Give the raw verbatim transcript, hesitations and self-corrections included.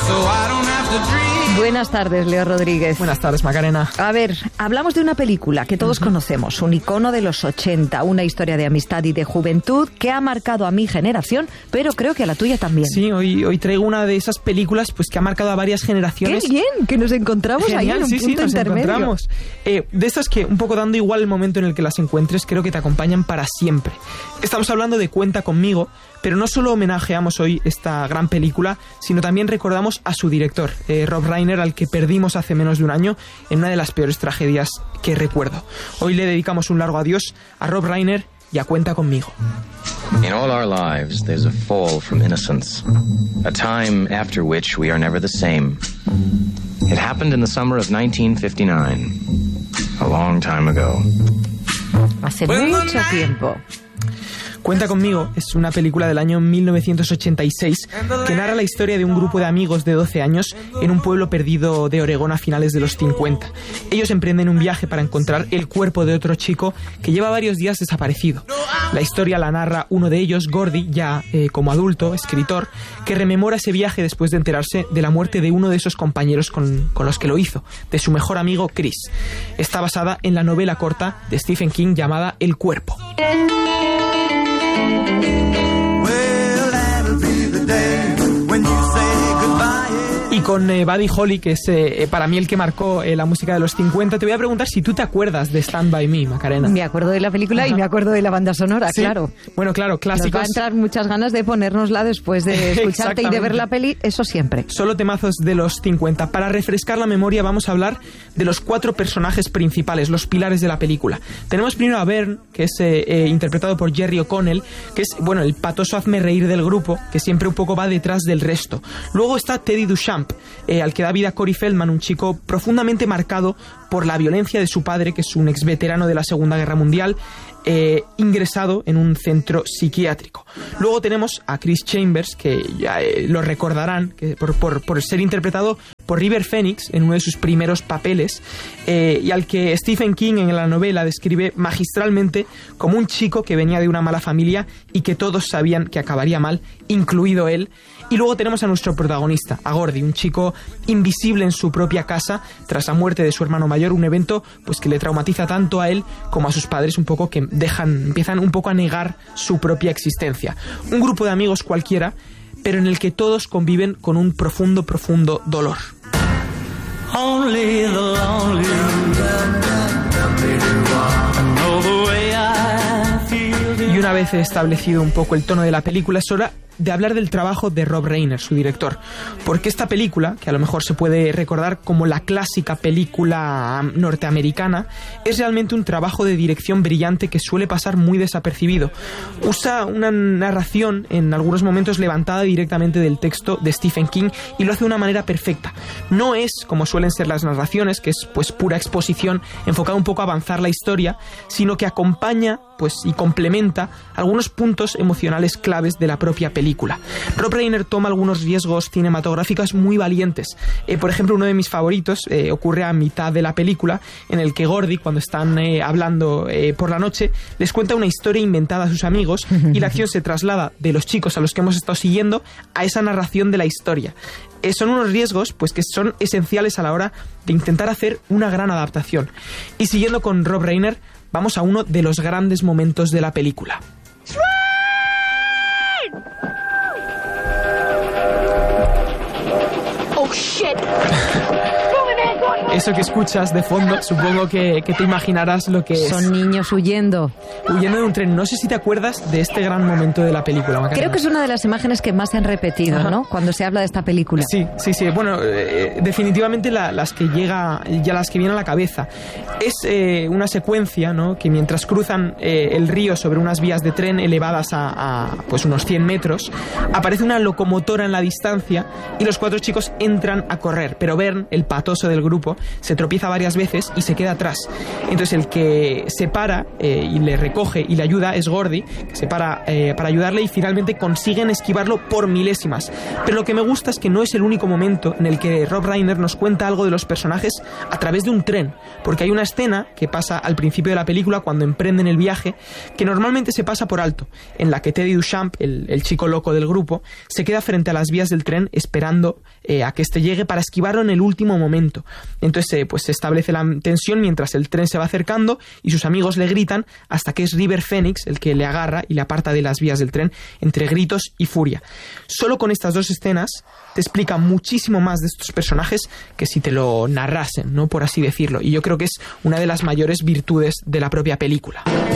Buenas tardes, Leo Rodríguez. Buenas tardes, Macarena. A ver, hablamos de una película que todos uh-huh. conocemos, un icono de los ochenta, una historia de amistad y de juventud que ha marcado a mi generación, pero creo que a la tuya también. Sí, hoy, hoy traigo una de esas películas pues que ha marcado a varias generaciones. ¡Qué bien! Que nos encontramos Genial, ahí en un sí, punto sí, nos intermedio. Encontramos. Eh, de estas que, un poco dando igual el momento en el que las encuentres, creo que te acompañan para siempre. Estamos hablando de Cuenta conmigo, pero no solo homenajeamos hoy esta gran película, sino también recordamos a su director, eh, Rob Reiner, al que perdimos hace menos de un año en una de las peores tragedias que recuerdo. Hoy le dedicamos un largo adiós a Rob Reiner y a Cuenta conmigo. In all our lives, there's a fall from innocence, a time after which we are never the same. It happened in the summer of nineteen fifty-nine, a long time ago. Hace mucho tiempo. Cuenta conmigo es una película del año mil novecientos ochenta y seis que narra la historia de un grupo de amigos de doce años en un pueblo perdido de Oregón a finales de los cincuenta. Ellos emprenden un viaje para encontrar el cuerpo de otro chico que lleva varios días desaparecido. La historia la narra uno de ellos, Gordy, ya eh, como adulto, escritor, que rememora ese viaje después de enterarse de la muerte de uno de esos compañeros con, con los que lo hizo, de su mejor amigo Chris. Está basada en la novela corta de Stephen King llamada El cuerpo. Y con eh, Buddy Holly, que es eh, para mí el que marcó eh, la música de los cincuenta, te voy a preguntar si tú te acuerdas de Stand By Me, Macarena. Me acuerdo de la película. Ajá. Y me acuerdo de la banda sonora, ¿sí? Claro. Bueno, claro, clásicos. Nos va a entrar muchas ganas de ponérnosla después de escucharte y de ver la peli, eso siempre. Solo temazos de los cincuenta. Para refrescar la memoria vamos a hablar de los cuatro personajes principales, los pilares de la película. Tenemos primero a Vern, que es eh, eh, interpretado por Jerry O'Connell, que es, bueno, el patoso hazme reír del grupo, que siempre un poco va detrás del resto. Luego está Teddy Duchamp, Eh, al que da vida Corey Feldman, un chico profundamente marcado por la violencia de su padre, que es un ex veterano de la Segunda Guerra Mundial, eh, ingresado en un centro psiquiátrico. Luego tenemos a Chris Chambers, que ya eh, lo recordarán que por, por, por ser interpretado por River Phoenix en uno de sus primeros papeles, eh, y al que Stephen King en la novela describe magistralmente como un chico que venía de una mala familia y que todos sabían que acabaría mal, incluido él. Y luego tenemos a nuestro protagonista, a Gordy, un chico invisible en su propia casa tras la muerte de su hermano mayor, un evento pues que le traumatiza tanto a él como a sus padres, un poco que dejan, empiezan un poco a negar su propia existencia. Un grupo de amigos cualquiera, pero en el que todos conviven con un profundo, profundo dolor. Only the lonely know the way I feel. Y una vez establecido un poco el tono de la película, es hora de hablar del trabajo de Rob Reiner, su director. Porque esta película, que a lo mejor se puede recordar como la clásica película norteamericana, es realmente un trabajo de dirección brillante que suele pasar muy desapercibido. Usa una narración en algunos momentos levantada directamente del texto de Stephen King y lo hace de una manera perfecta. No es, como suelen ser las narraciones, que es pues pura exposición enfocada un poco a avanzar la historia, sino que acompaña pues y complementa algunos puntos emocionales claves de la propia película. Rob Reiner toma algunos riesgos cinematográficos muy valientes. Eh, por ejemplo, uno de mis favoritos eh, ocurre a mitad de la película, en el que Gordy, cuando están eh, hablando eh, por la noche, les cuenta una historia inventada a sus amigos y la acción se traslada de los chicos a los que hemos estado siguiendo a esa narración de la historia. Eh, son unos riesgos pues que son esenciales a la hora de intentar hacer una gran adaptación. Y siguiendo con Rob Reiner, vamos a uno de los grandes momentos de la película. Oh, shit. Eso que escuchas de fondo, supongo que, que te imaginarás lo que es. Son niños huyendo. Huyendo de un tren. No sé si te acuerdas de este gran momento de la película, Macarena. Creo que es una de las imágenes que más se han repetido, Ajá. ¿no? Cuando se habla de esta película. Sí, sí, sí. Bueno, eh, definitivamente la, las que llega, ya las que vienen a la cabeza. Es eh, una secuencia, ¿no? Que mientras cruzan eh, el río sobre unas vías de tren elevadas a, a pues unos cien metros, aparece una locomotora en la distancia y los cuatro chicos entran a correr. Pero Vern, el patoso del grupo, se tropieza varias veces y se queda atrás. Entonces el que se para eh, y le recoge y le ayuda es Gordy, que se para eh, para ayudarle y finalmente consiguen esquivarlo por milésimas. Pero lo que me gusta es que no es el único momento en el que Rob Reiner nos cuenta algo de los personajes a través de un tren, porque hay una escena que pasa al principio de la película cuando emprenden el viaje que normalmente se pasa por alto, en la que Teddy Duchamp, el, el chico loco del grupo, se queda frente a las vías del tren esperando eh, a que este llegue para esquivarlo en el último momento. Entonces eh, pues se establece la tensión mientras el tren se va acercando y sus amigos le gritan hasta que es River Phoenix el que le agarra y le aparta de las vías del tren entre gritos y furia. Solo con estas dos escenas te explica muchísimo más de estos personajes que si te lo narrasen, ¿no? Por así decirlo. Y yo creo que es una de las mayores virtudes de la propia película.